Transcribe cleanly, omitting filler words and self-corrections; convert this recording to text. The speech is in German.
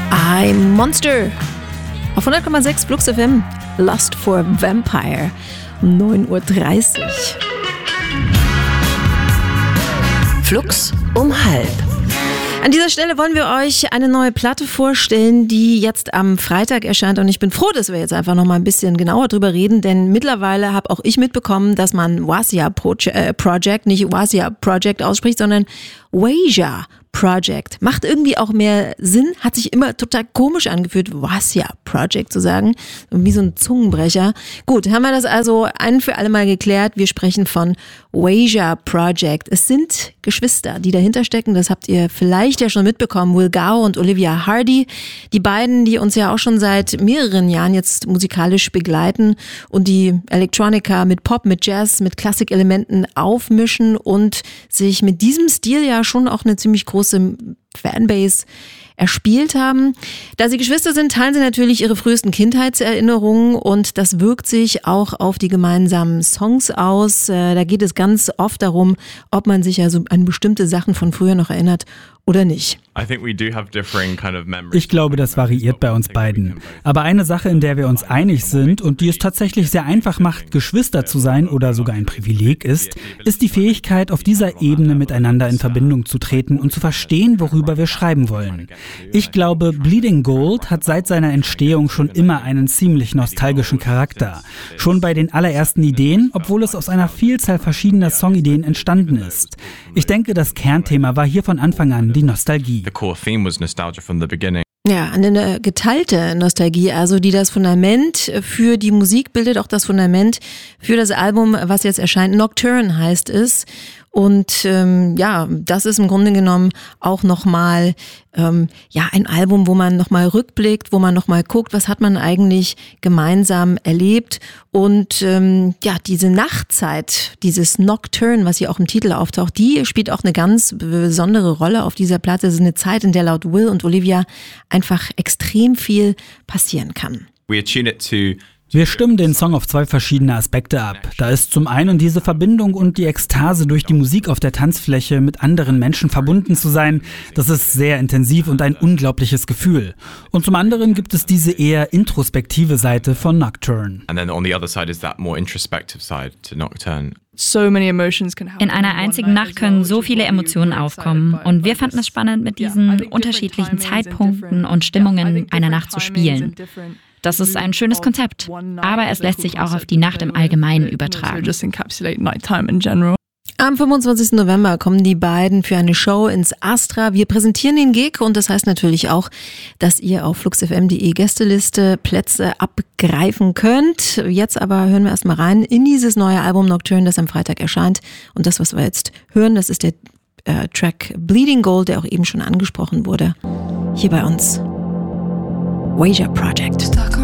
I'm Monster. Auf 100,6 Flux FM. Lust for Vampire. 9:30 Uhr. Flux um 12:30. An dieser Stelle wollen wir euch eine neue Platte vorstellen, die jetzt am Freitag erscheint. Und ich bin froh, dass wir jetzt einfach noch mal ein bisschen genauer drüber reden, denn mittlerweile habe auch ich mitbekommen, dass man Wasia Project, nicht Wasia Project ausspricht, sondern Wasia Project. Macht irgendwie auch mehr Sinn, hat sich immer total komisch angefühlt, Wasia Project zu sagen, wie so ein Zungenbrecher. Gut, haben wir das also ein für alle Mal geklärt. Wir sprechen von Wasia Project. Es sind Geschwister, die dahinter stecken, das habt ihr vielleicht ja schon mitbekommen, Will Gao und Olivia Hardy. Die beiden, die uns ja auch schon seit mehreren Jahren jetzt musikalisch begleiten und die Electronica mit Pop, mit Jazz, mit Klassikelementen aufmischen und sich mit diesem Stil ja schon auch eine ziemlich große Fanbase erspielt haben. Da sie Geschwister sind, teilen sie natürlich ihre frühesten Kindheitserinnerungen und das wirkt sich auch auf die gemeinsamen Songs aus. Da geht es ganz oft darum, ob man sich also an bestimmte Sachen von früher noch erinnert oder nicht. Ich glaube, das variiert bei uns beiden. Aber eine Sache, in der wir uns einig sind und die es tatsächlich sehr einfach macht, Geschwister zu sein oder sogar ein Privileg ist die Fähigkeit, auf dieser Ebene miteinander in Verbindung zu treten und zu verstehen, worüber wir schreiben wollen. Ich glaube, Bleeding Gold hat seit seiner Entstehung schon immer einen ziemlich nostalgischen Charakter. Schon bei den allerersten Ideen, obwohl es aus einer Vielzahl verschiedener Songideen entstanden ist. Ich denke, das Kernthema war hier von Anfang an die Nostalgie. The core theme was nostalgia from the beginning. Ja, eine geteilte Nostalgie, also die das Fundament für die Musik bildet, auch das Fundament für das Album, was jetzt erscheint. Nocturne heißt es. Und das ist im Grunde genommen auch nochmal ein Album, wo man nochmal rückblickt, wo man nochmal guckt, was hat man eigentlich gemeinsam erlebt. Und diese Nachtzeit, dieses Nocturne, was hier auch im Titel auftaucht, die spielt auch eine ganz besondere Rolle auf dieser Platte. Es ist eine Zeit, in der laut Will und Olivia einfach extrem viel passieren kann. Wir stimmen den Song auf zwei verschiedene Aspekte ab. Da ist zum einen diese Verbindung und die Ekstase, durch die Musik auf der Tanzfläche mit anderen Menschen verbunden zu sein. Das ist sehr intensiv und ein unglaubliches Gefühl. Und zum anderen gibt es diese eher introspektive Seite von Nocturne. And then on the other side is that more introspective side to Nocturne. In einer einzigen Nacht können so viele Emotionen aufkommen und wir fanden es spannend, mit diesen unterschiedlichen Zeitpunkten und Stimmungen einer Nacht zu spielen. Das ist ein schönes Konzept, aber es lässt sich auch auf die Nacht im Allgemeinen übertragen. Am 25. November kommen die beiden für eine Show ins Astra. Wir präsentieren den Gig und das heißt natürlich auch, dass ihr auf fluxfm.de Gästeliste Plätze abgreifen könnt. Jetzt aber hören wir erstmal rein in dieses neue Album Nocturne, das am Freitag erscheint. Und das, was wir jetzt hören, das ist der Track Bleeding Gold, der auch eben schon angesprochen wurde. Hier bei uns. Wasia Project.